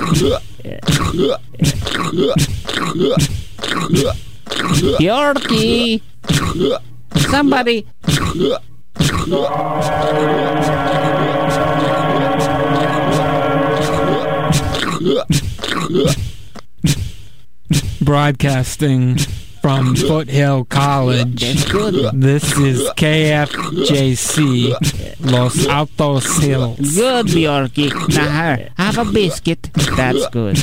Yorkie! Somebody! Broadcasting from Foothill College. That's good. This is KFJC, Los Altos Hills. Good, Bjorky. Now, have a biscuit. That's good.